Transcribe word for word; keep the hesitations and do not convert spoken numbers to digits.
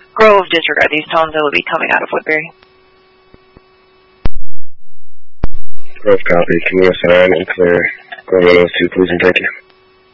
Grove, disregard these tones that will be coming out of Woodbury. Grove copy. Can you assign and clear Grove one oh two, please, and thank you.